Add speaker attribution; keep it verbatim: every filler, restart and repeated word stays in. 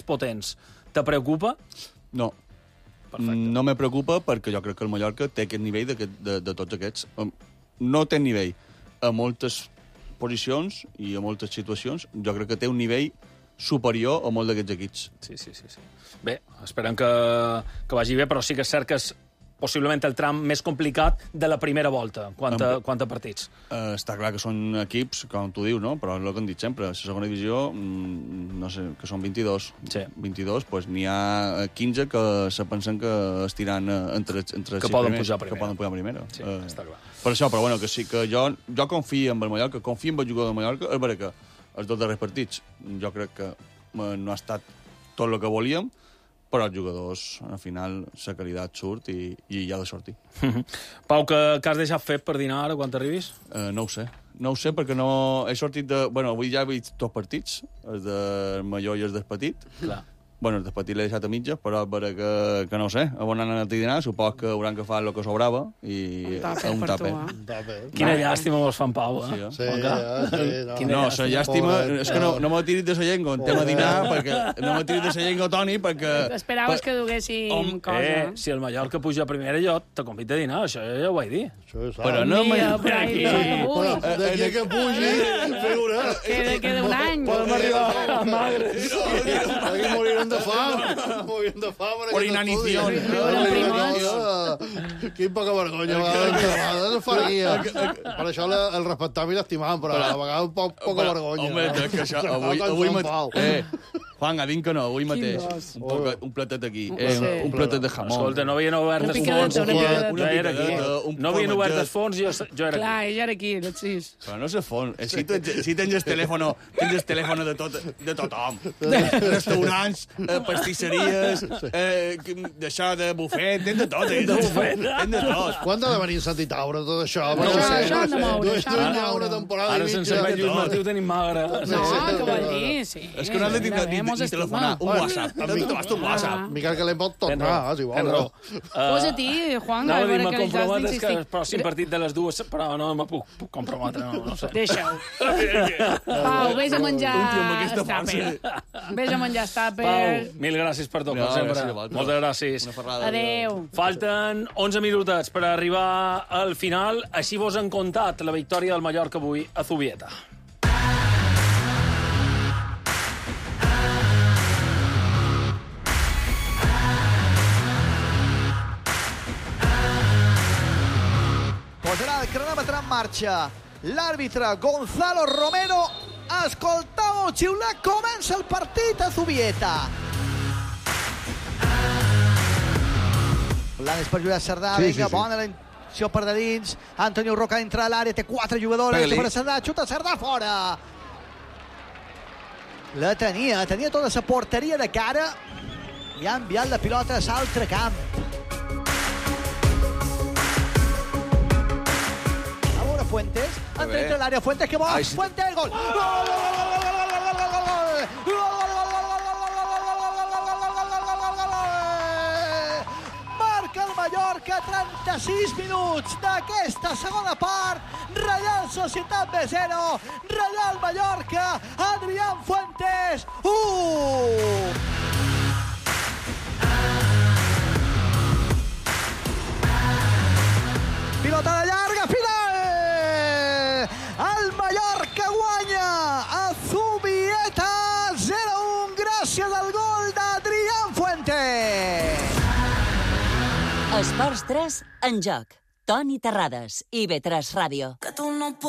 Speaker 1: potents. Te preocupa?
Speaker 2: No. Perfecte. No me preocupa perquè jo crec que el Mallorca té aquest nivell de, de, de tots aquests. No té nivell a moltes posicions i a moltes situacions. Jo crec que té un nivell superior a molts d'aquests equips.
Speaker 1: Sí, sí, sí, sí. Bé, esperem que, que vagi bé, però sí que és cert que és possiblement el tram més complicat de la primera volta, quant a, quant a partits.
Speaker 2: Uh, està clar que són equips, com tu dius, no? Però és el que hem dit sempre, la segona divisió, no sé, que són vint-i-dos.
Speaker 1: Sí.
Speaker 2: vint-i-dos, doncs n'hi ha quinze que se pensen que estiran entre, entre
Speaker 1: que poden pujar a primera.
Speaker 2: Que poden pujar a primera.
Speaker 1: Sí, uh, està clar.
Speaker 2: Per això, però bueno, que sí, que jo, jo confio en el Mallorca, confio en el jugador del Mallorca, és vera que els dos darrers partits jo crec que no ha estat tot el que volíem, però els jugadors, al final, la qualitat surt i, i hi ha de sortir.
Speaker 1: Pau, que, que has deixat fet per dinar ara, quan t'arribis?
Speaker 2: Uh, no ho sé. No ho sé, perquè no... He sortit de... Bueno, avui ja he vist dos partits, els del major i els del petit.
Speaker 1: Clar.
Speaker 2: Bueno, el del petit l'he deixat a mitja, però per que, que no ho sé, on han anat a dinar, supos que hauran agafat el que sobrava i
Speaker 3: un tape
Speaker 2: un
Speaker 3: per
Speaker 2: tape.
Speaker 3: tu, eh?
Speaker 4: Tape.
Speaker 1: Quina llàstima mos fan Pau, eh?
Speaker 2: Sí, eh?
Speaker 4: Sí, ja, sí, no.
Speaker 1: Quina
Speaker 2: No, la llàstima...
Speaker 4: Pobre.
Speaker 2: És que no, no m'ho tiris de la llengua, on tem a dinar, perquè... No m'ho tiris de la llengua, Toni, perquè...
Speaker 3: Esperaves
Speaker 2: per...
Speaker 3: que duguéssim
Speaker 1: Hom,
Speaker 3: cosa.
Speaker 1: eh, si el Mallorca puja a primera, jo te convido a dinar, això ja ho vaig dir.
Speaker 4: Això és
Speaker 2: Però
Speaker 4: alt.
Speaker 2: no...
Speaker 3: Mira,
Speaker 2: me-
Speaker 3: per ahí,
Speaker 4: Però
Speaker 3: ui,
Speaker 4: d'aquí que pugi, figura...
Speaker 3: queda, queda un any.
Speaker 1: Podem arribar a magres.
Speaker 4: Aquí morirem de fam. Morirem de fam.
Speaker 2: Por inanición.
Speaker 4: Quin poca vergonya. No faria. Per això la- el respectam i l'estimam, però a la vegada un poc poca vergonya.
Speaker 2: Home, és que això... Avui, avui mateix... Eh, Juan, a dir que no, avui mateix. Un, poc, un platet aquí. Eh,
Speaker 3: Sí.
Speaker 2: un platet de jamón.
Speaker 1: Escolta, no havien obert
Speaker 3: Una
Speaker 1: els
Speaker 3: picadeta,
Speaker 1: fons.
Speaker 3: una picadeta.
Speaker 1: Jo era aquí.
Speaker 2: picadeta, un
Speaker 1: No havien obert
Speaker 2: formatget.
Speaker 1: els fons, jo, jo era
Speaker 3: Clar,
Speaker 1: aquí.
Speaker 3: ella era aquí, els sis.
Speaker 2: Però no se fon. Eh, Si tens, si tens el telèfon, tens el telèfon de, tot, de tothom. Restaurants, eh, pastisseries, eh, d'això de bufet, tens de tot. Eh? De bufet. Tens de tot.
Speaker 4: Quan ha de venir Sant Taura, tot això?
Speaker 2: No
Speaker 4: Perquè
Speaker 2: ho sé.
Speaker 3: Això han de moure, això han de
Speaker 4: Hi ha una
Speaker 3: moure.
Speaker 4: temporada
Speaker 1: Ara
Speaker 4: i
Speaker 1: sense
Speaker 4: mitja.
Speaker 1: el Lluís Martí ho tenim magre.
Speaker 3: No, què vol dir? Sí.
Speaker 2: És que no has de tindre ni, ni telefonar, un WhatsApp. No te vas tu un WhatsApp.
Speaker 4: Miquel, que l'hem pot tornar, si vol.
Speaker 1: Enro.
Speaker 3: Posa-t'hi, Juan,
Speaker 1: No,
Speaker 3: a
Speaker 1: a dir,
Speaker 3: veure
Speaker 1: me
Speaker 3: que li has
Speaker 1: comprometes que
Speaker 3: d'insistir.
Speaker 1: el pròxim partit de les dues, però no me puc, puc comprometre, no, no sé.
Speaker 3: Deixa-ho. Pau, vés a menjar
Speaker 2: Un tio amb aquesta
Speaker 3: estàper. Vés a menjar estàper.
Speaker 1: Pau, mil gràcies per tot,
Speaker 2: No,
Speaker 1: com sempre.
Speaker 2: gràcies a vosaltres.
Speaker 1: Moltes gràcies.
Speaker 2: Una ferrada.
Speaker 3: Adéu.
Speaker 1: Falten onze minutets per arribar al final. Així vos han contat la victòria del Mallorca avui a Zubieta.
Speaker 5: Posarà el cronòmetre en marxa l'àrbitre Gonzalo Romero. Escoltau el xiulet, comença el partit a Zubieta. Blanes per Josep Cerdà,
Speaker 4: Sí,
Speaker 5: vinga,
Speaker 4: sí, sí.
Speaker 5: bona la intenció per de dins. Antonio Roca entra a l'àrea, té quatre jugadors,
Speaker 2: Pega-li.
Speaker 5: per Cerdà, xuta Cerdà fora. La tenia, tenia tota la porteria de cara i ha enviat la pilota a l'altre camp. A veure Fuentes, entra
Speaker 2: bé.
Speaker 5: dintre l'àrea, Fuentes, que vol,
Speaker 2: Ai, sí.
Speaker 5: Fuentes, gol! Gol, gol, gol, gol, gol, gol, gol, gol, gol, gol, marca el Mallorca, trenta-sis minuts d'aquesta segona part. Reial Societat B zero, Reial Mallorca, Adrián Fuentes, u. Pilota de llarga, final! El Mallorca guanya a Zubieta zero un gràcies al gol d'Adrián Fuentes.
Speaker 6: Esports tres en joc. Toni Terrades i B tres Ràdio.
Speaker 7: Que tu no